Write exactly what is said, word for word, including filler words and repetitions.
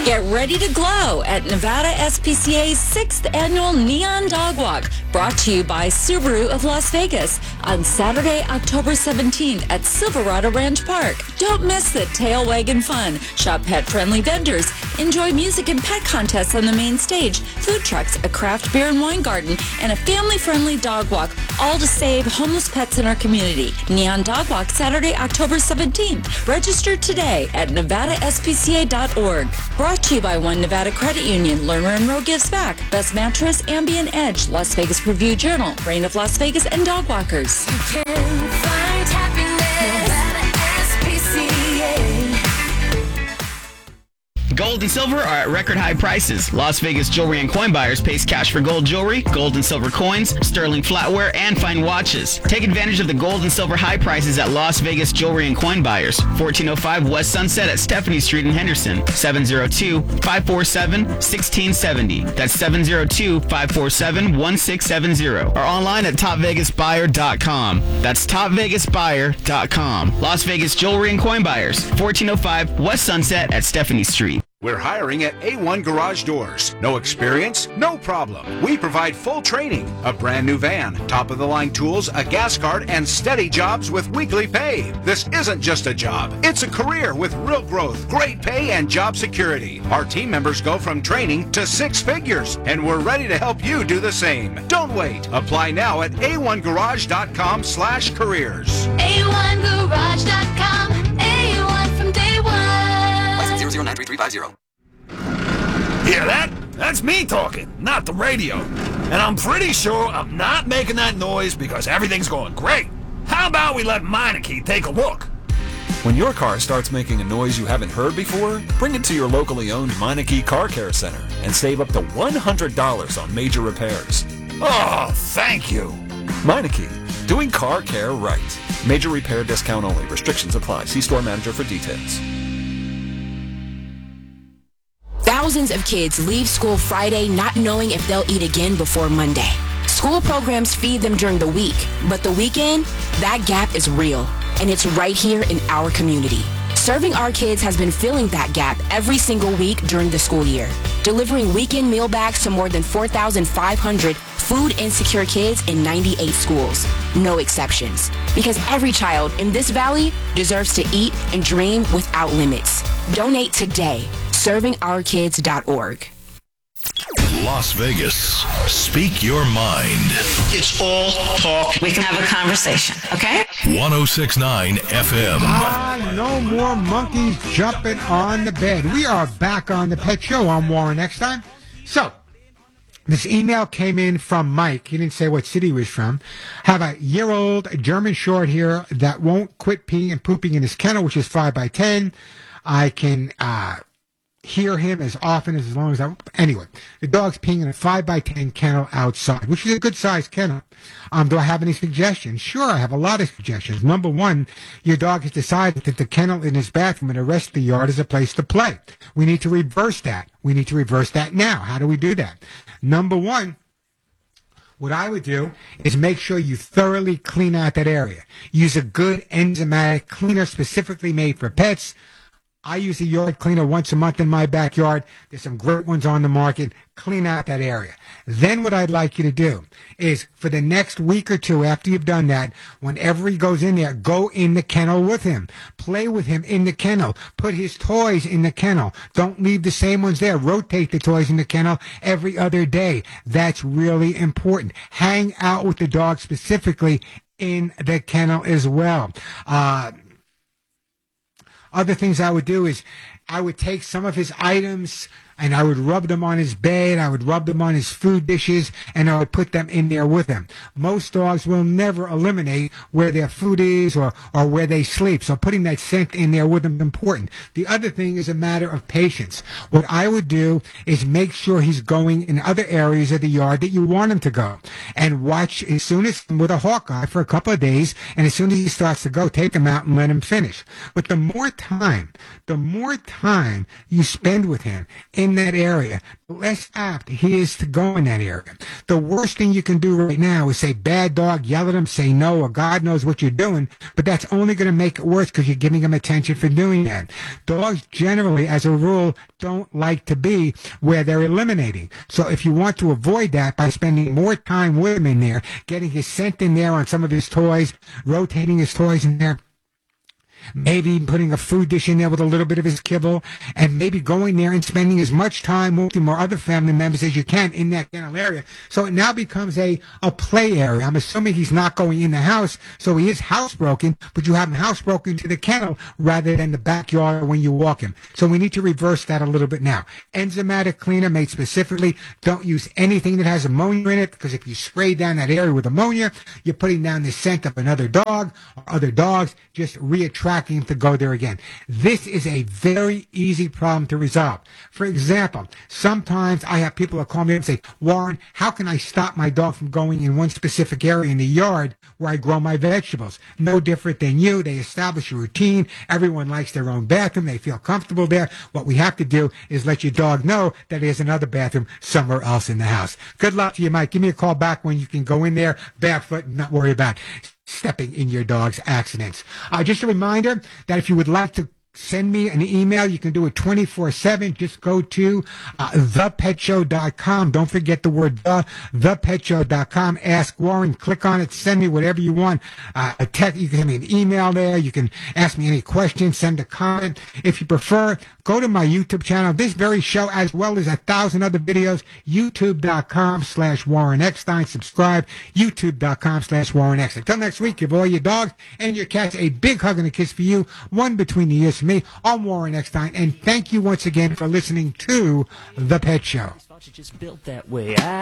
Get ready to glow at Nevada S P C A's sixth Annual Neon Dog Walk, brought to you by Subaru of Las Vegas on Saturday, October seventeenth at Silverado Ranch Park. Don't miss the tail wagging fun. Shop pet-friendly vendors. Enjoy music and pet contests on the main stage, food trucks, a craft beer and wine garden, and a family-friendly dog walk, all to save homeless pets in our community. Neon Dog Walk, Saturday, October seventeenth. Register today at nevada s p c a dot org. Brought to you by One Nevada Credit Union, Lerner and Rowe Gives Back, Best Mattress, Ambient Edge, Las Vegas Review Journal, Reign of Las Vegas, and Dog Walkers. You can find happiness, Nevada S P C A. Gold and silver are at record high prices. Las Vegas Jewelry and Coin Buyers pays cash for gold jewelry, gold and silver coins, sterling flatware, and fine watches. Take advantage of the gold and silver high prices at Las Vegas Jewelry and Coin Buyers. fourteen oh five West Sunset at Stephanie Street in Henderson. seven oh two, five four seven, one six seven oh. That's seven oh two, five four seven, one six seven oh. Or online at top vegas buyer dot com. That's top vegas buyer dot com. Las Vegas Jewelry and Coin Buyers. fourteen oh five West Sunset at Stephanie Street. We're hiring at A one Garage Doors. No experience? No problem. We provide full training, a brand new van, top-of-the-line tools, a gas card, and steady jobs with weekly pay. This isn't just a job. It's a career with real growth, great pay, and job security. Our team members go from training to six figures, and we're ready to help you do the same. Don't wait. Apply now at a one garage dot com slash careers. A one garage dot com. A one from day one. License zero zero nine three three five zero. Hear that? That's me talking, not the radio. And I'm pretty sure I'm not making that noise because everything's going great. How about we let Meineke take a look? When your car starts making a noise you haven't heard before, bring it to your locally owned Meineke Car Care Center and save up to one hundred dollars on major repairs. Oh, thank you. Meineke, doing car care right. Major repair discount only. Restrictions apply. See store manager for details. Thousands of kids leave school Friday not knowing if they'll eat again before Monday. School programs feed them during the week, but the weekend, that gap is real, and it's right here in our community. Serving Our Kids has been filling that gap every single week during the school year, delivering weekend meal bags to more than four thousand five hundred food insecure kids in ninety-eight schools. No exceptions, because every child in this valley deserves to eat and dream without limits. Donate today. serving our kids dot org. Las Vegas. Speak your mind. It's all talk. We can have a conversation, okay? one oh six point nine F M. Ah, no more monkeys jumping on the bed. We are back on the Pet Show on Warren next time. So, this email came in from Mike. He didn't say what city he was from. Have a year-old German short hair that won't quit peeing and pooping in his kennel, which is five by ten. I can uh, hear him as often as as long as I... Anyway, the dog's peeing in a five by ten kennel outside, which is a good-sized kennel. Um, do I have any suggestions? Sure, I have a lot of suggestions. Number one, your dog has decided that the kennel in his bathroom and the rest of the yard is a place to play. We need to reverse that. We need to reverse that now. How do we do that? Number one, what I would do is make sure you thoroughly clean out that area. Use a good enzymatic cleaner specifically made for pets. I use a yard cleaner once a month in my backyard. There's some great ones on the market. Clean out that area. Then what I'd like you to do is for the next week or two after you've done that, whenever he goes in there, go in the kennel with him. Play with him in the kennel. Put his toys in the kennel. Don't leave the same ones there. Rotate the toys in the kennel every other day. That's really important. Hang out with the dog specifically in the kennel as well. Uh, Other things I would do is I would take some of his items and I would rub them on his bed. I would rub them on his food dishes, and I would put them in there with him. Most dogs will never eliminate where their food is or, or where they sleep, so putting that scent in there with them is important. The other thing is a matter of patience. What I would do is make sure he's going in other areas of the yard that you want him to go, and watch as soon as, with a hawk eye for a couple of days, and as soon as he starts to go, take him out and let him finish. But the more time, the more time you spend with him in that area, the less apt he is to go in that area. The worst thing you can do right now is say, bad dog, yell at him, say no, or God knows what you're doing, but that's only going to make it worse because you're giving him attention for doing that. Dogs generally, as a rule, don't like to be where they're eliminating. So if you want to avoid that by spending more time with him in there, getting his scent in there on some of his toys, rotating his toys in there, maybe putting a food dish in there with a little bit of his kibble, and maybe going there and spending as much time with him or other family members as you can in that kennel area. So it now becomes a, a play area. I'm assuming he's not going in the house, so he is housebroken, but you have him housebroken to the kennel rather than the backyard when you walk him. So we need to reverse that a little bit now. Enzymatic cleaner made specifically, don't use anything that has ammonia in it, because if you spray down that area with ammonia, you're putting down the scent of another dog or other dogs, just reattract to go there again. This is a very easy problem to resolve. For example, sometimes I have people that call me and say, Warren, how can I stop my dog from going in one specific area in the yard where I grow my vegetables? No different than you. They establish a routine. Everyone likes their own bathroom. They feel comfortable there. What we have to do is let your dog know that there's another bathroom somewhere else in the house. Good luck to you, Mike. Give me a call back when you can go in there barefoot and not worry about stepping in your dog's accidents. Uh, just a reminder that if you would like to send me an email, you can do it twenty-four seven. Just go to uh, the pet show dot com. Don't forget the word the, the pet show dot com. Ask Warren, click on it, send me whatever you want. Uh, a text, you can send me an email there. You can ask me any questions, send a comment. If you prefer, go to my YouTube channel. This very show, as well as a thousand other videos, youtube dot com slash Warren Eckstein. Subscribe, youtube dot com slash Warren Eckstein. Until next week, give all your dogs and your cats a big hug and a kiss for you, one between the ears for me. I'm Warren Eckstein, and thank you once again for listening to The Pet Show. Just built that way. I